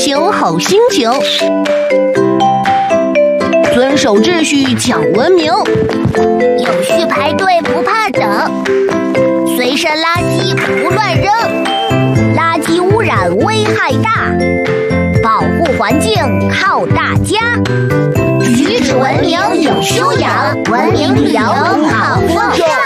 情好心情。遵守秩序讲文明， 有序排队不怕等，随身垃圾不乱扔，垃圾污染危害大，保护环境靠大家。举止文明有修养，文明旅游好风尚。